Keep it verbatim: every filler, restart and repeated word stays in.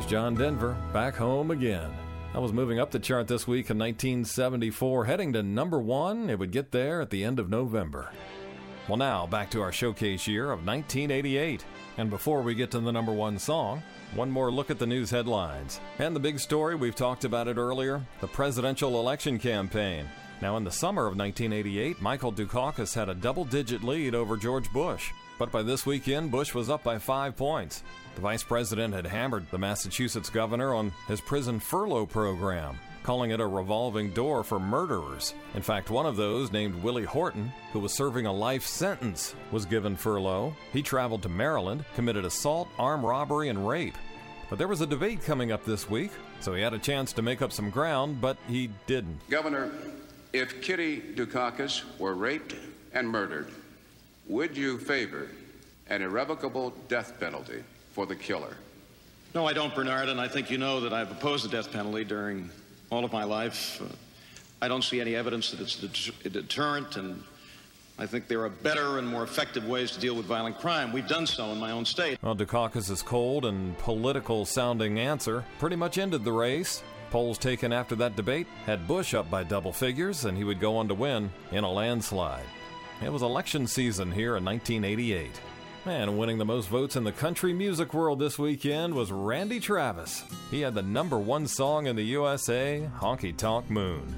Here's John Denver, back home again. I was moving up the chart this week in nineteen seventy-four, heading to number one. It would get there at the end of November. Well, now, back to our showcase year of nineteen eighty-eight. And before we get to the number one song, one more look at the news headlines. And the big story, we've talked about it earlier, the presidential election campaign. Now, in the summer of nineteen eighty-eight, Michael Dukakis had a double-digit lead over George Bush. But by this weekend, Bush was up by five points. The vice president had hammered the Massachusetts governor on his prison furlough program, calling it a revolving door for murderers. In fact, one of those, named Willie Horton, who was serving a life sentence, was given furlough. He traveled to Maryland, committed assault, armed robbery, and rape. But there was a debate coming up this week, so he had a chance to make up some ground, but he didn't. Governor, if Kitty Dukakis were raped and murdered, would you favor an irrevocable death penalty for the killer? No, I don't, Bernard, and I think you know that I've opposed the death penalty during all of my life. Uh, I don't see any evidence that it's a deterrent, and I think there are better and more effective ways to deal with violent crime. We've done so in my own state. Well, Dukakis' cold and political-sounding answer pretty much ended the race. Polls taken after that debate had Bush up by double figures, and he would go on to win in a landslide. It was election season here in nineteen eighty-eight. And winning the most votes in the country music world this weekend was Randy Travis. He had the number one song in the U S A, Honky Tonk Moon.